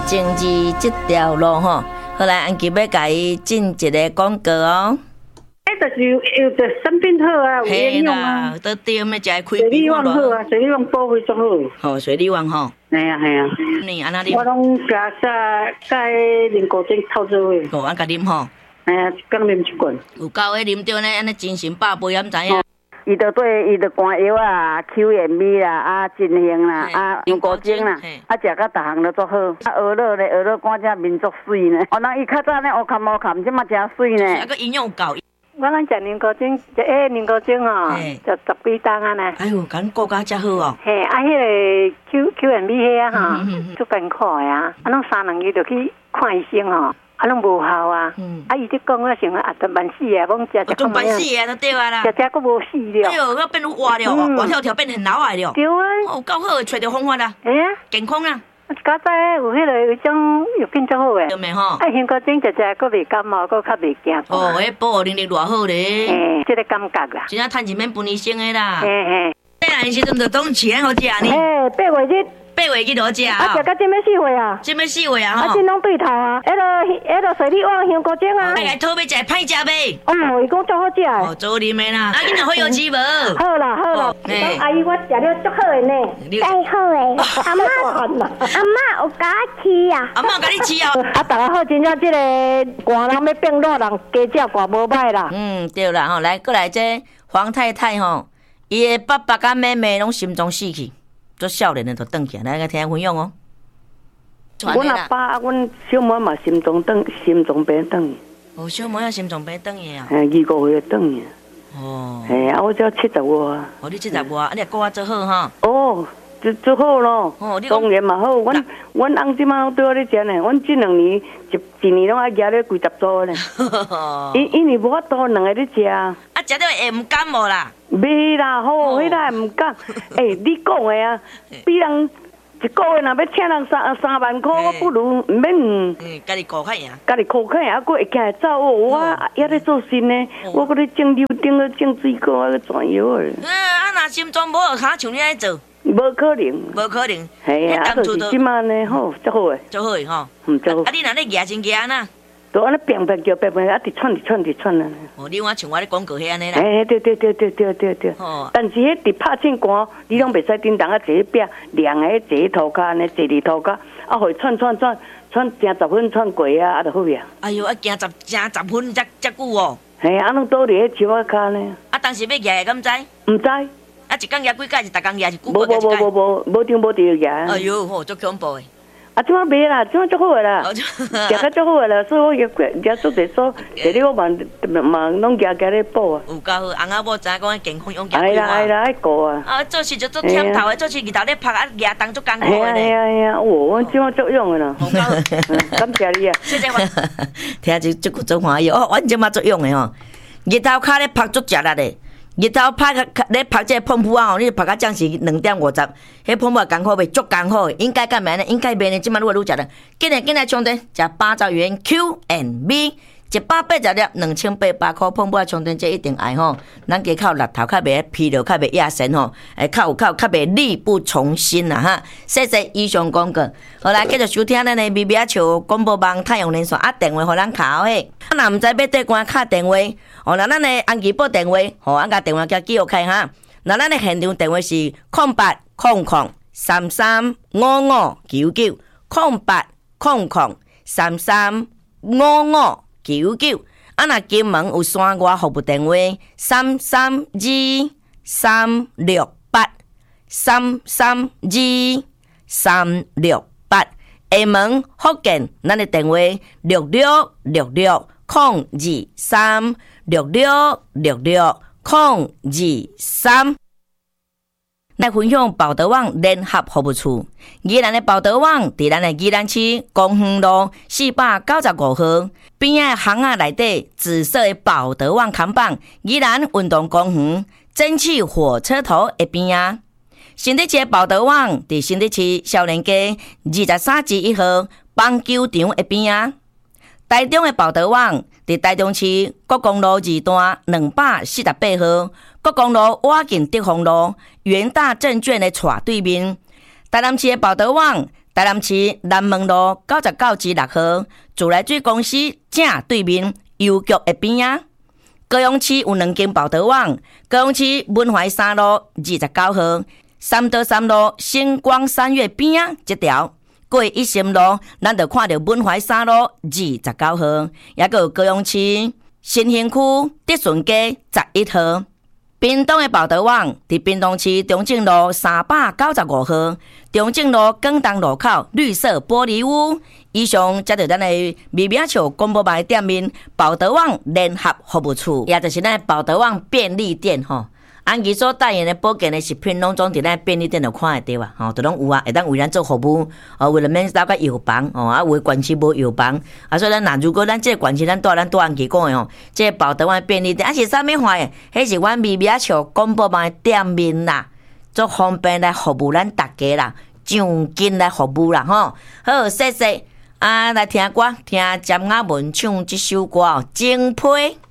政治这条路吼，后来安吉要甲伊进一个广告哦。 就是有着产品好啊，有营养啊。 都对，咪就开水利网好啊，水利网保卫足好。 好，水利网吼。 系啊系啊。 你安那啉？ 我拢加加啉果汁透做伙。 哦，安甲啉吼。 哎呀，刚啉一罐。 有够会啉着呢，安尼精神百倍，敢知影？ 伊就对，伊就寒药啊、QMB 啦、啊金兴啦、啊牛果精啦，啊食到逐项都足好。啊鹅肉咧，鹅肉干只面足水呢。哦，人伊较早咧乌坎乌坎，即马真水呢。 啊个营养够。 我咱食牛果精，食牛果精哦，就10几担啊呢。 哎呦，敢顾甲遮好哦。 嘿，啊，迄个 QMB 迄啊哈，足艰苦的啊，啊，拢3两日就去看医生哦。啊，拢无效啊！啊，伊伫讲我想啊，都万死啊，讲食都万死啊，都对啊啦。 食佫无死了。 哎呦，我变活了，活跳跳变很老矮了。 对啊。 哦，够好，找到方法啦。 哎呀， 健康啦。 较早有迄个有种药品足好诶。 对咪吼？ 啊，香果精食佫袂感冒，佫较袂惊。 哦，迄保护能力偌好咧。 嘿，即个感觉啦。 真正趁钱免分医生诶啦。 嘿嘿。 细汉时阵就当钱好食呢。 嘿，8月日。 8月去落食啊！ 食到今要4月啊！ 今要4月啊！ 啊，真拢对头啊！迄个水利网香果精啊！ 来讨要食歹食袂？ 哦，伊讲足好食诶。 哦，做啉诶啦！啊，囡仔会有吃无？ 好啦好啦，阿姨我食了足好诶呢， 最好诶！阿嬷有甲我饲啊！ 阿嬷甲你饲哦！ 啊，大家好，真正即个寒人要变热人，加食寒无歹啦。 对啦吼，来过来这黄太太吼，伊诶爸爸甲妹妹拢心脏死去。做少年的就转起来，来个听分享哦。 阮阿爸、阮小妹嘛心脏病转。 哦，小妹啊，心脏病转去啊。 25岁转去。 哦。 啊，我只70外。 哦，你70外，啊，你顾我做好哈。 哦，做好咯。 哦， 当然嘛好，阮翁即马对我咧食呢，阮这2年一年拢爱夹咧几10组呢。因为无法度2个咧食。啊， 食到会毋感冒啦？ 袂啦，好，迄个毋敢。你讲的啊，比人一个月若要请人3万块，我不如毋免。 家己顾较赢。 家己顾较赢，还佫会惊会走哦。我也咧做新呢，我佫咧种柳丁，种水果，还佫转药诶。 啊，若心脏无好，像你安做？ 无可能。 无可能。 系啊，就是即马呢，好，足好诶。 足好诶吼。 足好。 啊，你若咧夹真夹呐？ 都安尼变叫变啊，直窜啊！ 哦，你我像我咧广告迄安尼啦。 对。哦。但是迄直拍凊寒，你拢袂使叮当啊，坐壁凉诶，坐喺涂骹安尼，坐伫涂骹，啊，互伊窜正10分窜过啊，啊就好呀。 哎呦，啊，行10分才久哦。 嘿，啊，拢倒伫迄树仔骹呢。 啊，当时要夹敢知？ 毋知。 啊，一工夹几届是逐工夹是几个夹一届？无张无地夹。 哎呦，吼，足恐怖诶！ 啊，即马袂啦，即马足好诶啦，食较足好诶啦，所以我也做者所，第二我嘛拢加咧补啊。 有够好，翁仔某知影讲健康养家。 哎啦，爱顾啊。 啊，做事就做忝头诶，做事日头咧拍啊，牙当足艰苦诶咧。 系啊，阮即马足用诶啦。感谢你啊。 谢谢我。听这句足欢喜哦，阮即马足用诶吼，日头骹咧拍足食力咧。日头拍咧拍这碰布啊！你拍到将是2:50，迄碰布艰苦袂足艰苦，应该干嘛呢？应该袂呢？即摆愈来愈食了。今日充电食80元 QMB， 180粒2800块碰布充电，这一定爱吼。咱家靠力头较袂疲劳，较袂亚神吼，较袂力不从心啦哈。谢谢以上广告。好来，继续收听咱的微微笑广播网太阳连线啊，电话互咱敲嘿。啊，若毋知要对关敲电话。哦，那咱的安吉报电话，俺甲电话叫记录开哈。那咱的现场电话是0800335599，0800335599。啊，若金门有山外服务电话332368，332368。厦门福建，咱的电话6666022366660223。来分享报德网联合服务处，宜兰的报德网伫咱的宜兰市公园路495号边仔巷仔内底紫色的报德网看板，宜兰运动公园蒸汽火车头的边仔。新竹市的报德网伫新竹市少年街23-1号棒球场的边仔。台中的报德网伫台中市国公路2段248号，国公路瓦近德丰路元大证券的斜对面。台南市的报德网台南市南门路99至6號，自來水公司正對面郵局的邊啊。高雄市有2間報道網，高雄市文懷三路29號，三德三路星光三月邊啊這條。過一心路，咱就看到文懷三路29號，也個有高雄市新興區德順街11號。屏東的報道網佇屏東市中正路395號，中正路廣東路口綠色玻璃屋。以上才是咱的微名笑廣播網店面報道網聯合服務處，也就是咱報道網便利店吼。安吉所代言的保健的食品，攏總伫咱便利店就看得到啊，吼，都攏有啊，会当为咱做服務，为了免到个药房，为县市无药房，所以咱如果咱这个县市咱安吉讲的吼，这个报道网便利店，是啥物货的？迄是阮微名笑广播网店面啦，足方便来服務咱大家啦，上緊来服務啦，吼，好，謝謝。來聽歌，聽詹雅雯唱這首歌哦，情批。